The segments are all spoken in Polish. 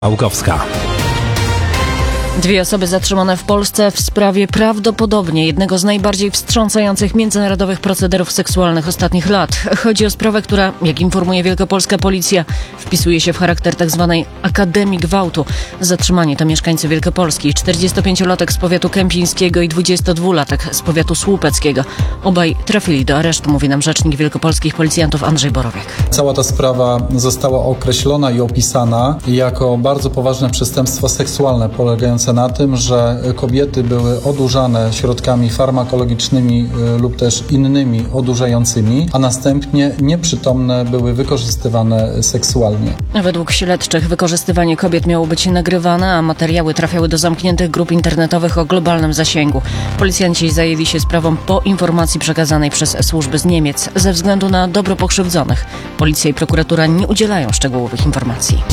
Łukowska. 2 osoby zatrzymane w Polsce w sprawie prawdopodobnie jednego z najbardziej wstrząsających międzynarodowych procederów seksualnych ostatnich lat. Chodzi o sprawę, która, jak informuje wielkopolska policja, wpisuje się w charakter tzw. akademii gwałtu. Zatrzymani to mieszkańcy Wielkopolski, 45-latek z powiatu kępińskiego i 22-latek z powiatu słupeckiego. Obaj trafili do aresztu, mówi nam rzecznik wielkopolskich policjantów Andrzej Borowiak. Cała ta sprawa została określona i opisana jako bardzo poważne przestępstwo seksualne polegające na tym, że kobiety były odurzane środkami farmakologicznymi lub też innymi odurzającymi, a następnie nieprzytomne były wykorzystywane seksualnie. Według śledczych wykorzystywanie kobiet miało być nagrywane, a materiały trafiały do zamkniętych grup internetowych o globalnym zasięgu. Policjanci zajęli się sprawą po informacji przekazanej przez służby z Niemiec. Ze względu na dobro pokrzywdzonych, policja i prokuratura nie udzielają szczegółowych informacji.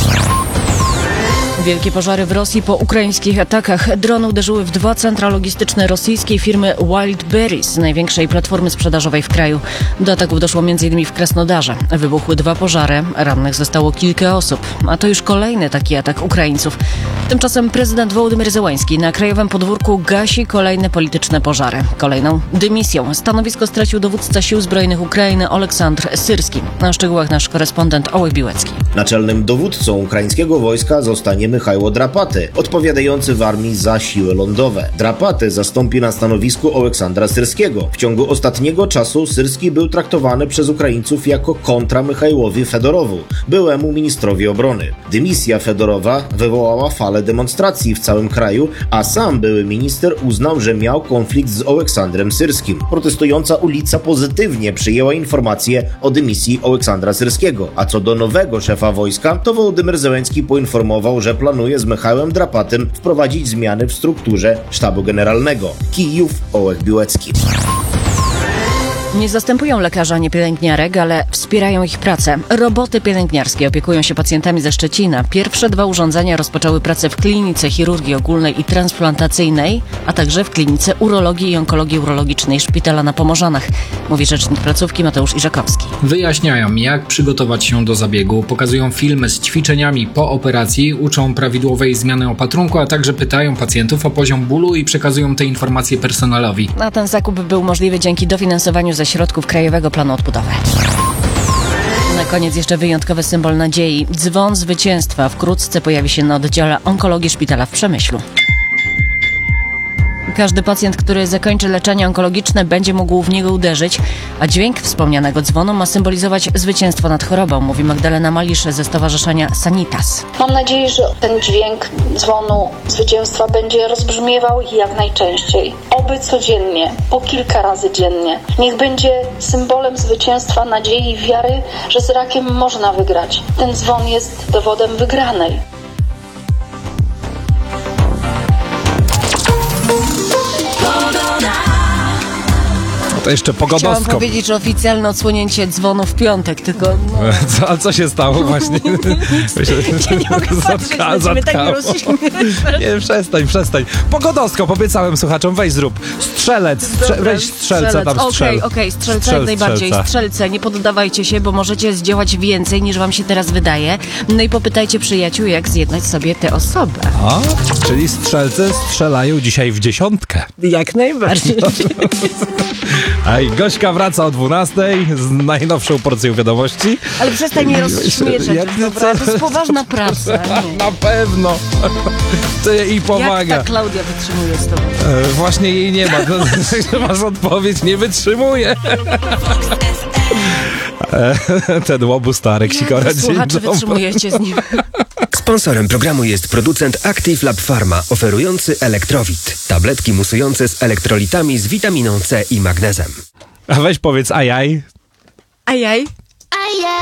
Wielkie pożary w Rosji po ukraińskich atakach. Drony uderzyły w 2 centra logistyczne rosyjskiej firmy Wildberries, największej platformy sprzedażowej w kraju. Do ataków doszło m.in. w Krasnodarze. Wybuchły 2 pożary, rannych zostało kilka osób. A to już kolejny taki atak Ukraińców. Tymczasem prezydent Wołodymyr Zełański na krajowym podwórku gasi kolejne polityczne pożary. Kolejną dymisją stanowisko stracił dowódca sił zbrojnych Ukrainy Oleksandr Syrski. Na szczegółach nasz korespondent Ołek Biłecki. Naczelnym dowódcą ukraińskiego wojska zostanie Michajło Drapaty, odpowiadający w armii za siły lądowe. Drapaty zastąpi na stanowisku Oleksandra Syrskiego. W ciągu ostatniego czasu Syrski był traktowany przez Ukraińców jako kontra Michajłowi Fedorowu, byłemu ministrowi obrony. Dymisja Fedorowa wywołała falę demonstracji w całym kraju, a sam były minister uznał, że miał konflikt z Oleksandrem Syrskim. Protestująca ulica pozytywnie przyjęła informację o dymisji Oleksandra Syrskiego, a co do nowego szefa wojska, to Wołodymyr Zełański poinformował, że planuje z Michałem Drapatym wprowadzić zmiany w strukturze sztabu generalnego. Kijów, Ołek Biłecki. Nie zastępują lekarza ani pielęgniarek, ale wspierają ich pracę. Roboty pielęgniarskie opiekują się pacjentami ze Szczecina. Pierwsze 2 urządzenia rozpoczęły pracę w klinice chirurgii ogólnej i transplantacyjnej, a także w klinice urologii i onkologii urologicznej Szpitala na Pomorzanach, mówi rzecznik placówki Mateusz Iżakowski. Wyjaśniają, jak przygotować się do zabiegu, pokazują filmy z ćwiczeniami po operacji, uczą prawidłowej zmiany opatrunku, a także pytają pacjentów o poziom bólu i przekazują te informacje personelowi. A ten zakup był możliwy dzięki dofinansowaniu ze środków Krajowego Planu Odbudowy. Na koniec jeszcze wyjątkowy symbol nadziei. Dzwon zwycięstwa wkrótce pojawi się na oddziale onkologii szpitala w Przemyślu. Każdy pacjent, który zakończy leczenie onkologiczne, będzie mógł w niego uderzyć, a dźwięk wspomnianego dzwonu ma symbolizować zwycięstwo nad chorobą, mówi Magdalena Malisz ze Stowarzyszenia Sanitas. Mam nadzieję, że ten dźwięk dzwonu zwycięstwa będzie rozbrzmiewał jak najczęściej. Oby codziennie, po kilka razy dziennie. Niech będzie symbolem zwycięstwa, nadziei i wiary, że z rakiem można wygrać. Ten dzwon jest dowodem wygranej. To jeszcze pogodoskop. Chciałam powiedzieć, że oficjalne odsłonięcie dzwonu w piątek, tylko... A co się stało właśnie? Nie, przestań. Pogodoskop, obiecałem słuchaczom, weź zrób. Weź strzelce tam strzel. Okej, strzelce jak najbardziej. Strzelce, nie poddawajcie się, bo możecie zdziałać więcej niż wam się teraz wydaje. No i popytajcie przyjaciół, jak zjednać sobie tę osobę. O, czyli strzelce strzelają dzisiaj w 10. Jak najbardziej. Gośka wraca o 12:00 z najnowszą porcją wiadomości. Ale przestań mnie rozśmieszać, dobra? To jest poważna praca. Na pewno. To jej pomaga. Jak ta Klaudia wytrzymuje z tobą? Właśnie jej nie ma. Masz odpowiedź, nie wytrzymuje. Ten łobuz Tarek Sikora. Słuchacze, wytrzymujecie z nim. Sponsorem programu jest producent Active Lab Pharma, oferujący Elektrowit. Tabletki musujące z elektrolitami z witaminą C i magnezem. A weź powiedz ajaj. Ajaj.